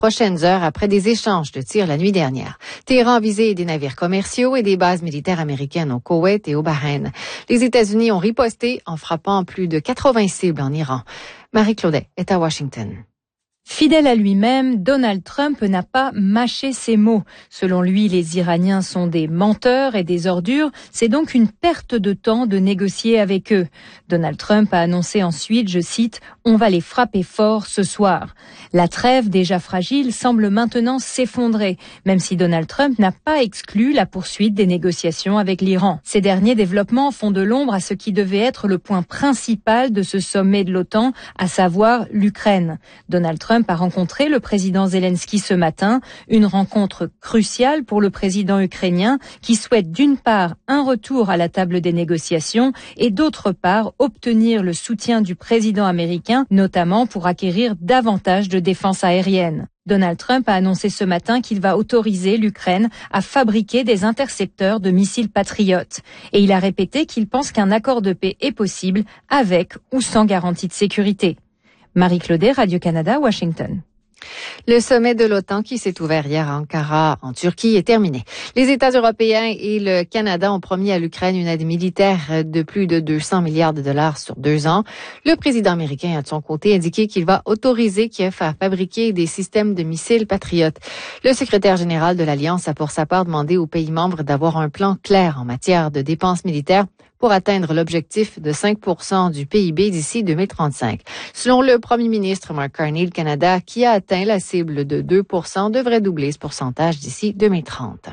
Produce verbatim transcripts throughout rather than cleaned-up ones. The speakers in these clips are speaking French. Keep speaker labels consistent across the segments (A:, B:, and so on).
A: prochaines heures après des échanges de tirs la nuit dernière. Téhéran a visé des navires commerciaux et des bases militaires américaines au Koweït et au Bahreïn. Les États-Unis ont riposté en frappant plus de quatre-vingts cibles en Iran. Marie Claudet est à Washington.
B: Fidèle à lui-même, Donald Trump n'a pas mâché ses mots. Selon lui, les Iraniens sont des menteurs et des ordures. C'est donc une perte de temps de négocier avec eux. Donald Trump a annoncé ensuite, je cite, « On va les frapper fort ce soir ». La trêve, déjà fragile, semble maintenant s'effondrer, même si Donald Trump n'a pas exclu la poursuite des négociations avec l'Iran. Ces derniers développements font de l'ombre à ce qui devait être le point principal de ce sommet de l'OTAN, à savoir l'Ukraine. Donald Trump a rencontré le président Zelensky ce matin, une rencontre cruciale pour le président ukrainien qui souhaite d'une part un retour à la table des négociations et d'autre part obtenir le soutien du président américain, notamment pour acquérir davantage de défense aérienne. Donald Trump a annoncé ce matin qu'il va autoriser l'Ukraine à fabriquer des intercepteurs de missiles patriotes. Et il a répété qu'il pense qu'un accord de paix est possible avec ou sans garantie de sécurité. Marie Claudet, Radio-Canada, Washington.
A: Le sommet de l'OTAN qui s'est ouvert hier à Ankara, en Turquie, est terminé. Les États européens et le Canada ont promis à l'Ukraine une aide militaire de plus de deux cents milliards de dollars sur deux ans. Le président américain a de son côté indiqué qu'il va autoriser Kiev à fabriquer des systèmes de missiles patriotes. Le secrétaire général de l'Alliance a pour sa part demandé aux pays membres d'avoir un plan clair en matière de dépenses militaires pour atteindre l'objectif de cinq pour cent du P I B d'ici deux mille trente-cinq. Selon le premier ministre Mark Carney, le Canada, qui a atteint la cible de deux pour cent, devrait doubler ce pourcentage d'ici deux mille trente.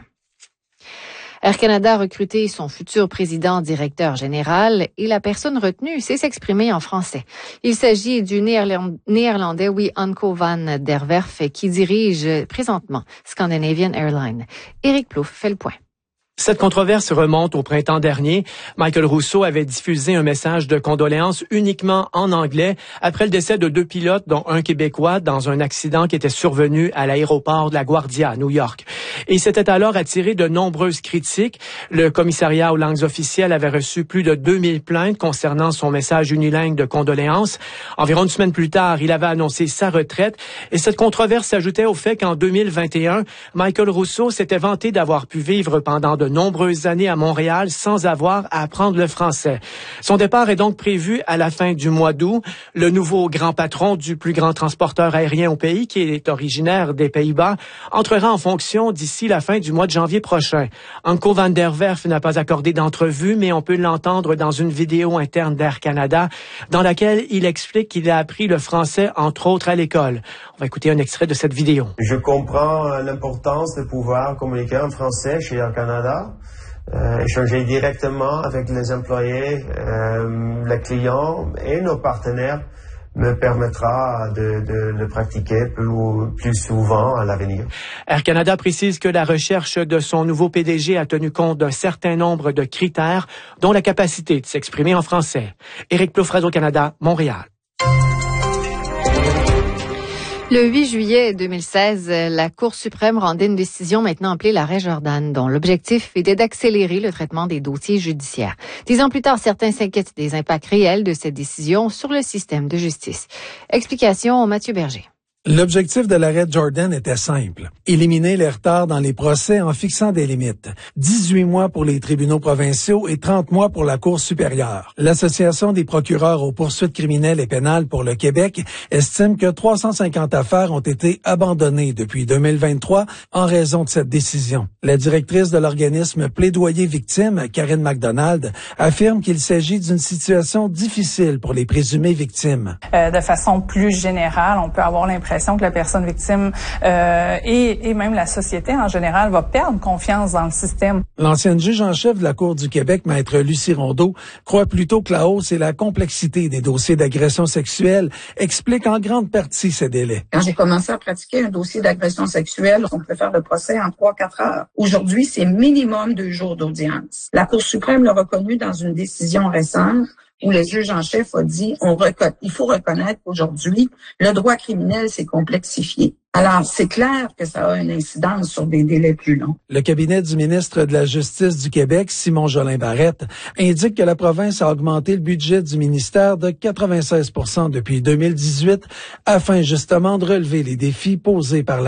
A: Air Canada a recruté son futur président directeur général et la personne retenue sait s'exprimer en français. Il s'agit du néerlandais Anko van der Werf qui dirige présentement Scandinavian Airlines. Éric Plouffe fait le point.
C: Cette controverse remonte au printemps dernier. Michael Rousseau avait diffusé un message de condoléances uniquement en anglais après le décès de deux pilotes, dont un Québécois, dans un accident qui était survenu à l'aéroport de LaGuardia, à New York. Et il s'était alors attiré de nombreuses critiques. Le commissariat aux langues officielles avait reçu plus de deux mille plaintes concernant son message unilingue de condoléances. Environ une semaine plus tard, il avait annoncé sa retraite. Et cette controverse s'ajoutait au fait qu'en deux mille vingt et un, Michael Rousseau s'était vanté d'avoir pu vivre pendant de nombreuses années à Montréal sans avoir à apprendre le français. Son départ est donc prévu à la fin du mois d'août. Le nouveau grand patron du plus grand transporteur aérien au pays, qui est originaire des Pays-Bas, entrera en fonction d'ici la fin du mois de janvier prochain. Anko van der Werf n'a pas accordé d'entrevue, mais on peut l'entendre dans une vidéo interne d'Air Canada, dans laquelle il explique qu'il a appris le français, entre autres, à l'école. On va écouter un extrait de cette vidéo.
D: Je comprends l'importance de pouvoir communiquer en français chez Air Canada. Euh, échanger directement avec les employés, euh, les clients et nos partenaires me permettra de, de le pratiquer plus, plus souvent à l'avenir.
C: Air Canada précise que la recherche de son nouveau P D G a tenu compte d'un certain nombre de critères, dont la capacité de s'exprimer en français. Éric Plouffe, Radio-Canada, Montréal.
A: Le huit juillet deux mille seize, la Cour suprême rendait une décision maintenant appelée l'arrêt Jordan, dont l'objectif était d'accélérer le traitement des dossiers judiciaires. Dix ans plus tard, certains s'inquiètent des impacts réels de cette décision sur le système de justice. Explication, Mathieu Berger.
E: L'objectif de l'arrêt Jordan était simple. Éliminer les retards dans les procès en fixant des limites. dix-huit mois pour les tribunaux provinciaux et trente mois pour la Cour supérieure. L'Association des procureurs aux poursuites criminelles et pénales pour le Québec estime que trois cent cinquante affaires ont été abandonnées depuis deux mille vingt-trois en raison de cette décision. La directrice de l'organisme Plaidoyer Victimes, Karine McDonald, affirme qu'il s'agit d'une situation difficile pour les présumées victimes.
F: Euh, de façon plus générale, on peut avoir l'impression que la personne victime euh, et, et même la société en général va perdre confiance dans le système.
E: L'ancienne juge en chef de la Cour du Québec, maître Lucie Rondeau, croit plutôt que la hausse et la complexité des dossiers d'agression sexuelle expliquent en grande partie ces délais.
G: Quand j'ai commencé à pratiquer un dossier d'agression sexuelle, on peut faire le procès en trois à quatre heures. Aujourd'hui, c'est minimum deux jours d'audience. La Cour suprême l'a reconnu dans une décision récente où le juge en chef a dit on reconnaît, il faut reconnaître qu'aujourd'hui, le droit criminel s'est complexifié. Alors, c'est clair que ça a une incidence sur des délais plus longs.
E: Le cabinet du ministre de la Justice du Québec, Simon Jolin Barrette, indique que la province a augmenté le budget du ministère de quatre-vingt-seize pour cent depuis deux mille dix-huit afin justement de relever les défis posés par la